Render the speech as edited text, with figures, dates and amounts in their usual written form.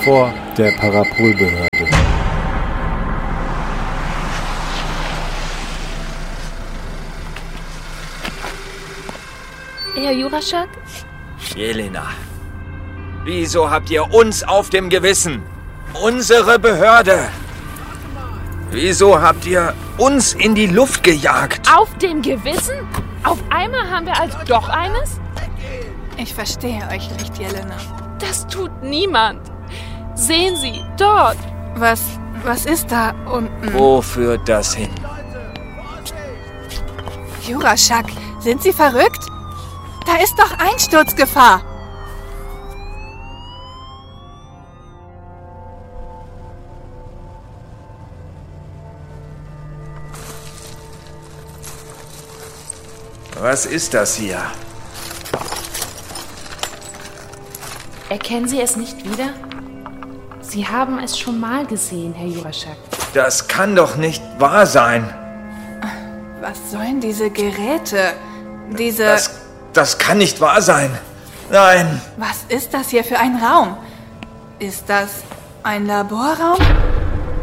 vor der Parapolbehörde. Herr Juraschak? Jelena, wieso habt ihr uns auf dem Gewissen? Unsere Behörde! Wieso habt ihr uns in die Luft gejagt? Auf dem Gewissen? Auf einmal haben wir also doch eines? Ich verstehe euch nicht, Jelena. Das tut niemand. Sehen Sie, dort. Was ist da unten? Wo führt das hin? Juraschak, sind Sie verrückt? Da ist doch Einsturzgefahr. Was ist das hier? Erkennen Sie es nicht wieder? Sie haben es schon mal gesehen, Herr Juraschak. Das kann doch nicht wahr sein. Was sollen diese Geräte? Das kann nicht wahr sein. Nein. Was ist das hier für ein Raum? Ist das ein Laborraum?